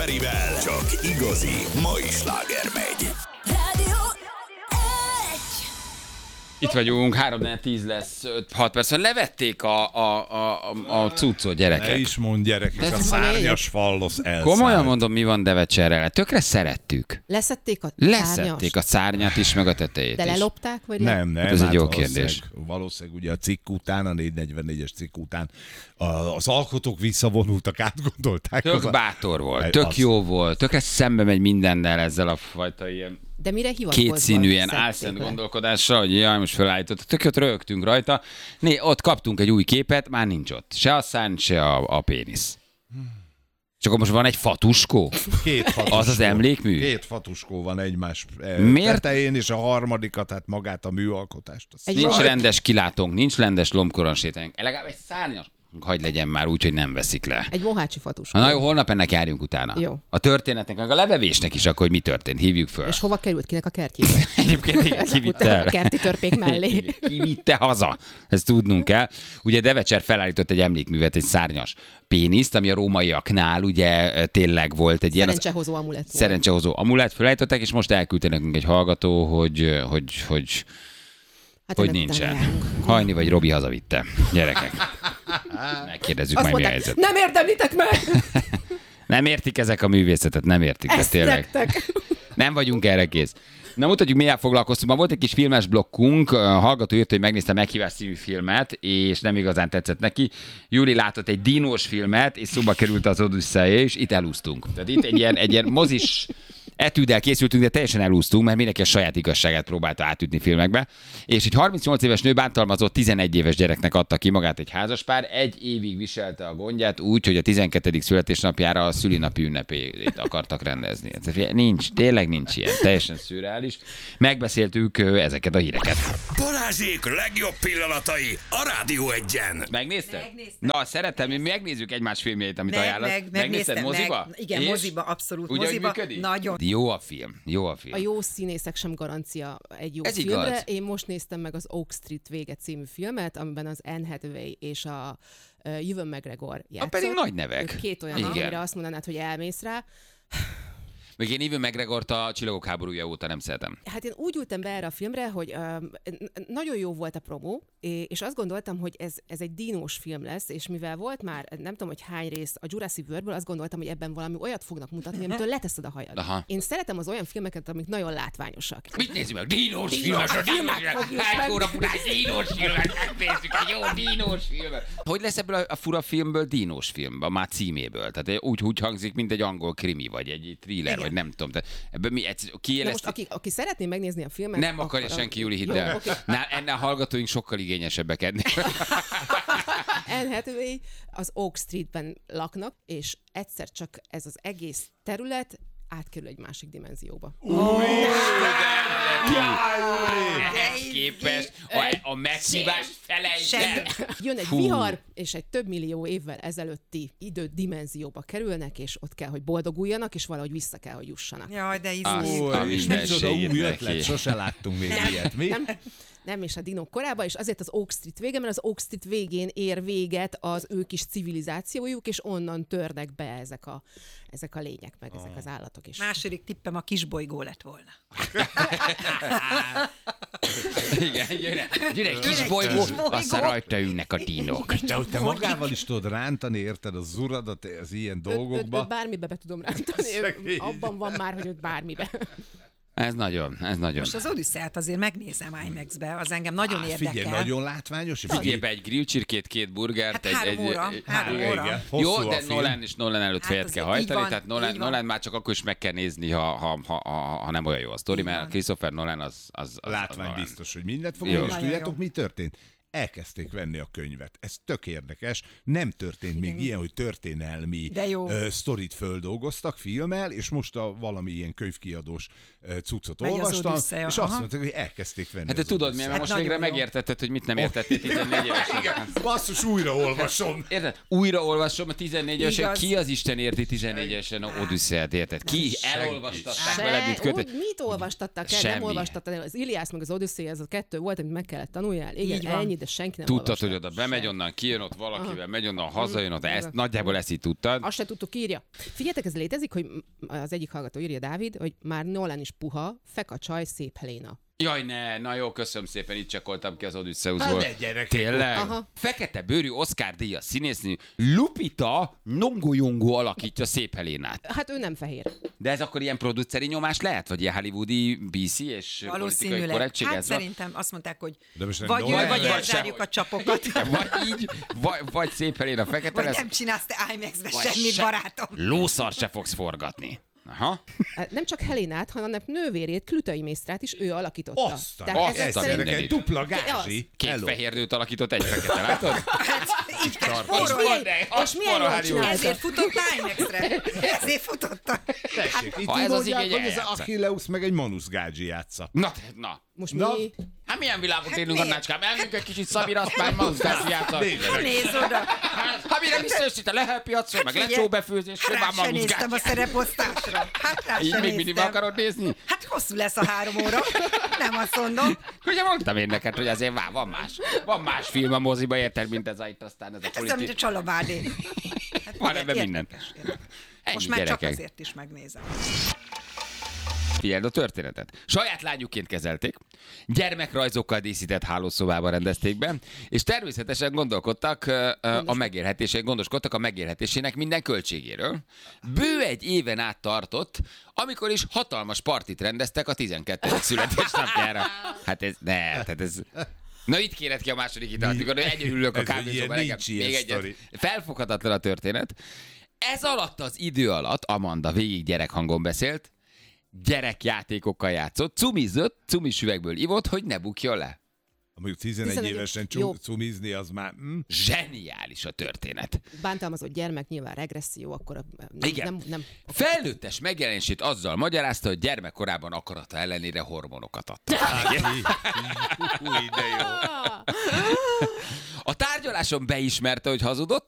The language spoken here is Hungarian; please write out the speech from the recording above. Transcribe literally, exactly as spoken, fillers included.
Ferivel csak igazi mai sláger megy. Itt vagyunk, három tíz lesz, öt-hat perc. Levették a, a, a, a, a cuccot, gyerekek. Ne is mond, gyerekek, a szárnyas fallosz elszállt. Komolyan mondom, mi van Devecserrel. Tökre szerettük. Leszették a Leszették a szárnyat is, meg a tetejét De is. lelopták, vagy Nem, nem. Ez egy hát jó valószínűleg- kérdés. Valószínűleg ugye a cikk után, a négyszáznegyvennégyes cikk után a- az alkotók visszavonultak, átgondolták. Tök az- bátor volt, Az- tök jó volt, tökre szembe megy mindennel ezzel a fajta ilyen De mire hivatkozva kétszínű, ilyen szedték álszent le? gondolkodással, hogy jaj, most felállított. Tök jót rögtünk rajta. Né, ott kaptunk egy új képet, már nincs ott. Se a szárny, se a, a pénisz. És akkor most van egy fatuskó? Két fatuskó. Az az emlékmű? Két fatuskó van egymás eh, Miért? tetején, és a harmadikat, tehát magát a műalkotást. Azt Egy Nincs Jaj. rendes kilátónk, nincs rendes lombkoronsétáink. Legalább egy szárnyas hagy legyen már úgy, hogy nem veszik le. Egy mohácsi fatus. Na jó, holnap ennek járjunk utána. Jó. A történetnek, meg a levevésnek is, akkor hogy mi történt, hívjuk föl. És hova került kinek a kertjébe? Egyébként igen, kivitte Utána el. a kerti törpék mellé. Kivitte haza. Ezt tudnunk kell. Ugye Devecser felállított egy emlékművet, egy szárnyas péniszt, ami a rómaiaknál ugye tényleg volt egy ilyen... az- Szerencsehozó amulett volt. Szerencsehozó amulett, felállították, és most elküldte nekünk egy hallgató, hogy, hogy, hogy, Hát hogy ennek nincsen. utána járunk. Hajni vagy Robi hazavitte. Gyerekek. Megkérdezzük Azt majd, mi a mondták, helyzet. nem érdemlitek meg! Nem értik ezek a művészetet, nem értik, de Ezt tényleg. nektek! Nem vagyunk erre kész. Na mutatjuk, miért foglalkoztunk. Ma volt egy kis filmes blokkunk, a hallgató írt, hogy megnézte Meghívás című filmet, és nem igazán tetszett neki. Júli látott egy dinós filmet, és szóba került az Odüsszeia, és itt elúsztunk. Tehát itt egy ilyen, egy ilyen mozis etűddel készültünk, de teljesen elúsztunk, mert mindenki a saját igazságát próbálta átütni filmekbe. És egy harmincnyolc éves nő bántalmazott tizenegy éves gyereknek adta ki magát egy házaspár, egy évig viselte a gondját úgy, hogy a tizenkettedik születésnapjára a szülinapi ünnepét akartak rendezni. Tehát nincs, tényleg nincs ilyen, teljesen szürreális. Megbeszéltük ö, ezeket a híreket. Balázsék legjobb pillanatai a Rádió Egyen. Megnézted? Megnéztem. Na, szeretem, mi megnézzük egymás filmjeit, amit Meg, ajánlasz. meg, Megnézted megnéztem, moziba? meg. Igen, És? moziba, abszolút Úgy, ahogy moziba. működik? Nagyon. Jó a film, jó a film. A jó színészek sem garancia egy jó Ez filmre. igaz. Én most néztem meg az Oak Street vége című filmet, amiben az Anne Hathaway és a uh, Ewan McGregor játszott. pedig nagy nevek. Ők Két olyan, Igen. amire azt mondanád, hogy elmész rá. Még én Ewan McGregort a Csillagok háborúja óta nem szeretem. Hát én úgy ültem be erre a filmre, hogy um, nagyon jó volt a promó, és azt gondoltam, hogy ez, ez egy dinós film lesz, és mivel volt már, nem tudom, hogy hány rész a Jurassic Worldből, azt gondoltam, hogy ebben valami olyat fognak mutatni, amitől leteszed a hajad. Aha. Én szeretem az olyan filmeket, amik nagyon látványosak. Mit nézzük meg? Dínos filmet, a dínos Hány óra furás dínos filmet, megnézzük egy jó dínos filmet. Hogy lesz ebből a, a fura filmből dínos film, a már címéből? Tehát úgy, úgy hangzik, mint egy angol krimi, vagy egy thriller, Igen. vagy nem tudom. Tehát ebből mi, egy, Na most, kiéleszti... aki, aki szeretné megnézni a filmet... Nem akarja akkor- senki, Júli, hidd Jó, el. oké. Ná, ennél a hallgatóink sokkal igényesebbek ennél. Anne Hathaway az Oak Streetben laknak, és egyszer csak ez az egész terület átkerül egy másik dimenzióba. Ehhez képest a, a meghívást felejtem. Jön egy Fú. vihar, és egy több millió évvel ezelőtti idő dimenzióba kerülnek, és ott kell, hogy boldoguljanak, és valahogy vissza kell, hogy jussanak. Jaj, de Azt izé. a És mindenségét micsoda új neki. ötlet, sose láttunk még ilyet. Mi? Nem, nem, és a dinók korába, és azért az Oak Street vége, mert az Oak Street végén ér véget az ő kis civilizációjuk, és onnan törnek be ezek a, ezek a lények, meg ezek az állatok is. Második tippem a kisbolygó lett volna. Igen, gyere, gyere egy kis bolygó, aztán rajta ülnek a dinók. De hogy te magával is tudod rántani, érted, az uradat az ilyen Őt, őt, dolgokba. őt bármibe be tudom rántani, ő, Szegény. abban van már, hogy őt bármibe. Ez nagyon, ez nagyon. Most az Odüsszeát azért megnézem IMAX-be, az engem nagyon Á, érdekel. figyelj, nagyon látványos. és Figyelj be, egy grillcsirkét, két burgert, Hát egy... három egy, óra, egy, három egy- óra. Igen, Jó, hosszú a de film. Nolan és Nolan előtt Hát fejet azért kell így hajtani, van, tehát így Nolan, van. Nolan már csak akkor is meg kell nézni, ha, ha, ha, ha, ha nem olyan jó a sztori, Így mert van. Christopher Nolan az... az, az Látvány az biztos, hogy mindent fog, Jó. és Nagyon tudjátok, jó. mi történt? Elkezdték venni a könyvet. Ez tök érdekes. Nem történt még ilyen, hogy történelmi De jó. ö, sztorit földolgoztak filmmel, és most a valami ilyen könyvkiadós ö, cuccot Megy az olvastam, Odüsszeia, és azt aha. mondták, hogy elkezdték venni. Hát de az tudod mi, Odüsszeiát. mert most Hát végre nagyon jó. megértetted, hogy mit nem értettél tizennégy évesen. Basszus, újra olvasom. Érted? Újra olvasom a tizennégy évesen. Igaz. Ki az Isten érti tizennégy évesen a Odüsszeát, érted? Ki elolvastatták veled, mint kötet? Úgy, mit olvastattak el? Semmi. Nem olvastattad el. Az Iliász meg az Odüsszea, ez a kettő volt, amit meg kellett tanuljál. Igen, Így van. ennyit de senki nem Tudtad, olvasta. hogy oda bemegy, Sem. onnan kijön, ott valakivel megy, onnan hazajön, ott ezt Igen. nagyjából ezt így tudtad. Azt se tudtuk, írja. Figyeljetek, ez létezik, hogy az egyik hallgató írja, Dávid, hogy már Nolan is puha, fek a csaj, szép Helena. Jaj, ne, na jó, köszönöm szépen, itt csekoltam ki az Odysseusból. Hát ne, gyerekek. Tényleg? Aha. Fekete bőrű Oscar díjas színésznő Lupita Nyong'o alakítja szép Helénát. Hát ő nem fehér. De ez akkor ilyen produceri nyomás lehet? Vagy ilyen hollywoodi bé cé és politikai Valószínűleg. korrektség? Hát ez van? szerintem azt mondták, hogy De most nem vagy ő, Nolan vagy vagy elzárjuk sem. a csapokat. Vagy így, vagy, vagy szép Helena fekete Vagy lesz, nem csinálsz te IMAX-be vagy semmit, se- barátom. lószar se fogsz forgatni. Aha. Nem csak Helénát, hanem a nővérét, Klütai Mésztrát is ő alakította. Azt, Tehát azt, ezek azt, szerint- mindenit. dupla gázsi. Két Hello. fehér nőt alakított, egy fekete, látod? Így kell És spórolni. milyen, és milyen jól csinálta. Ezért futott IMAX-re. Ezért futotta. Tessék, itt ha úgy ez az mondják, igénye, hogy az eljátsza. Achilleus meg egy Manus Gágyi játsza. Na, te- na. Most Na, mi? Hát milyen világot élünk, miért? Annácskám? Elmegyünk egy kicsit Szabira, azt már Manszkáci játszott. Nézd oda. Hát mire visszajössz itt a lehelpiacról, meg figyelj, lecsóbefőzésről, Rá már se néztem a Manszkáci. szereposztásra. Hát rá Így se még mindig néztem. akarod nézni? Hát hosszú lesz a három óra. Nem azt mondom. Ugye mondtam én neked, hogy azért vá, van más. Van más film a moziba, érted, mint ez a itt aztán ez a Ez olyan, mint a politik. Csalabádé. Hát Van ugye, ebben minden. érdekes, érdekes. Ennyi, Most már csak gyerekek. azért is megnézem. Figyeld a történetet. Saját lányuként kezelték, gyermekrajzokkal díszített hálószobában rendezték be, és természetesen gondolkodtak ö, ö, a megélhetésén, gondoskodtak a megélhetésének minden költségéről. Bő egy éven át tartott, amikor is hatalmas partit rendeztek a tizenkettedik születésnapjára. Hát ez, ne, tehát ez... Na itt kéred ki a második italt, mikor egyedül ülök a Ez egy ilyen kávézóban, nekem nincs ilyen még egyet. sztori. Felfoghatatlan a történet. Ez alatt az idő alatt Amanda végig gyerekhangon beszélt, gyerekjátékokkal játszott, cumizott, cumis üvegből ivott, hogy ne bukjon le. Mondjuk tizenegy tizenegy évesen jó. csu- cumizni, az már... Hm? Zseniális a történet. Bántalmazott gyermek, nyilván regresszió, akkor nem, Igen. nem, nem. Felnőttes megjelenését azzal magyarázta, hogy gyermekkorában akarata ellenére hormonokat adta. Új, de jó. A tárgyaláson beismerte, hogy hazudott,